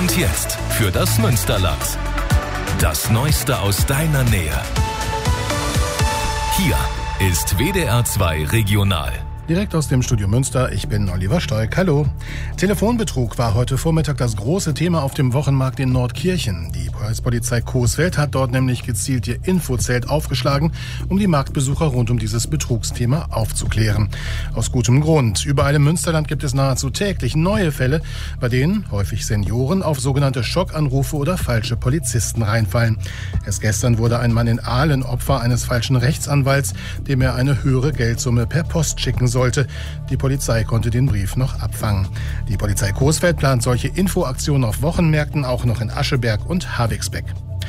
Und jetzt für das Münsterland. Das Neueste aus deiner Nähe. Hier ist WDR 2 Regional. Direkt aus dem Studio Münster, ich bin Oliver Stoik. Hallo. Telefonbetrug war heute Vormittag das große Thema auf dem Wochenmarkt in Nordkirchen. Die Polizei Coesfeld hat dort nämlich gezielt ihr Infozelt aufgeschlagen, um die Marktbesucher rund um dieses Betrugsthema aufzuklären. Aus gutem Grund. Überall im Münsterland gibt es nahezu täglich neue Fälle, bei denen häufig Senioren auf sogenannte Schockanrufe oder falsche Polizisten reinfallen. Erst gestern wurde ein Mann in Aalen Opfer eines falschen Rechtsanwalts, dem er eine höhere Geldsumme per Post schicken sollte. Die Polizei konnte den Brief noch abfangen. Die Polizei Coesfeld plant solche Infoaktionen auf Wochenmärkten auch noch in Ascheberg und Havixbeck.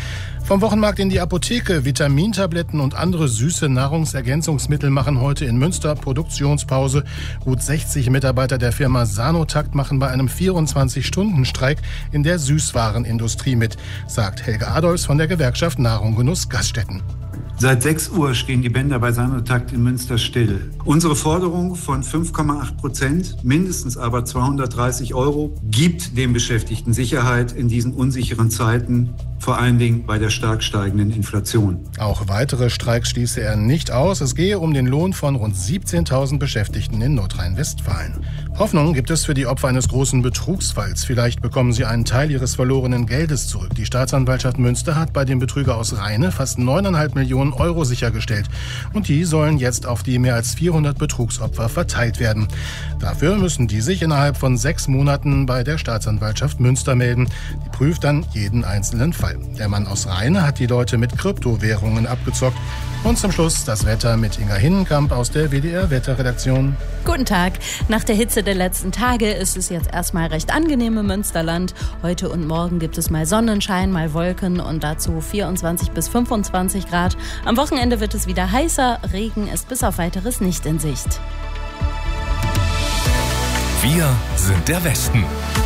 Vom Wochenmarkt in die Apotheke. Vitamintabletten und andere süße Nahrungsergänzungsmittel machen heute in Münster Produktionspause. Gut 60 Mitarbeiter der Firma Sanotakt machen bei einem 24-Stunden-Streik in der Süßwarenindustrie mit, sagt Helge Adolfs von der Gewerkschaft Nahrung Genuss Gaststätten. Seit 6 Uhr stehen die Bänder bei Sanotakt in Münster still. Unsere Forderung von 5,8%, mindestens aber 230 €, gibt den Beschäftigten Sicherheit in diesen unsicheren Zeiten, vor allen Dingen bei der stark steigenden Inflation. Auch weitere Streiks schließe er nicht aus. Es gehe um den Lohn von rund 17.000 Beschäftigten in Nordrhein-Westfalen. Hoffnung gibt es für die Opfer eines großen Betrugsfalls. Vielleicht bekommen sie einen Teil ihres verlorenen Geldes zurück. Die Staatsanwaltschaft Münster hat bei dem Betrüger aus Rheine fast 9,5 Millionen € sichergestellt. Und die sollen jetzt auf die mehr als 400 Betrugsopfer verteilt werden. Dafür müssen die sich innerhalb von 6 Monaten bei der Staatsanwaltschaft Münster melden. Die prüft dann jeden einzelnen Fall. Der Mann aus Rheine hat die Leute mit Kryptowährungen abgezockt. Und zum Schluss das Wetter mit Inga Hinnenkamp aus der WDR-Wetterredaktion. Guten Tag. Nach der Hitze der letzten Tage ist es jetzt erstmal recht angenehm im Münsterland. Heute und morgen gibt es mal Sonnenschein, mal Wolken und dazu 24 bis 25 Grad. Am Wochenende wird es wieder heißer. Regen ist bis auf Weiteres nicht in Sicht. Wir sind der Westen.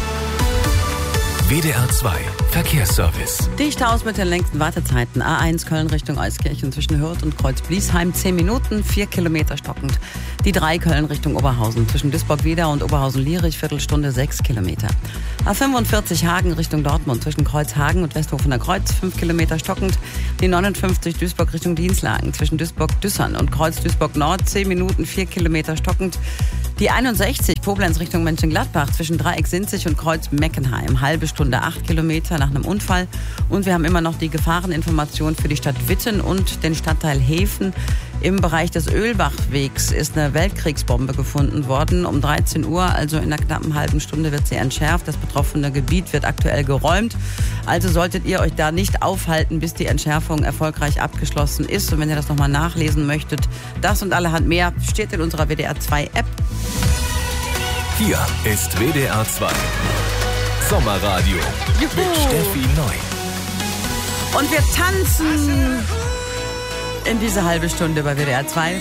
WDR 2 Verkehrsservice. Dicht aus mit den längsten Wartezeiten. A1 Köln Richtung Euskirchen zwischen Hürth und Kreuz-Bliesheim 10 Minuten, 4 Kilometer stockend. Die 3 Köln Richtung Oberhausen zwischen Duisburg-Wieder und Oberhausen-Lierich Viertelstunde 6 Kilometer. A45 Hagen Richtung Dortmund zwischen Kreuzhagen und Westhofener Kreuz 5 Kilometer stockend. Die 59 Duisburg Richtung Dienstlagen zwischen Duisburg-Düssern und Kreuz-Duisburg-Nord 10 Minuten, 4 Kilometer stockend. Die 61 Koblenz Richtung Mönchengladbach zwischen Dreieck-Sinzig und Kreuz-Meckenheim halbe Stunde 8 Kilometer nach einem Unfall. Und wir haben immer noch die Gefahreninformation für die Stadt Witten und den Stadtteil Hefen. Im Bereich des Ölbachwegs ist eine Weltkriegsbombe gefunden worden. Um 13 Uhr, also in einer knappen halben Stunde, wird sie entschärft. Das betroffene Gebiet wird aktuell geräumt. Also solltet ihr euch da nicht aufhalten, bis die Entschärfung erfolgreich abgeschlossen ist. Und wenn ihr das nochmal nachlesen möchtet, das und allerhand mehr steht in unserer WDR 2 App. Hier ist WDR 2 Sommerradio mit Steffi Neu. Und wir tanzen in diese halbe Stunde bei WDR 2.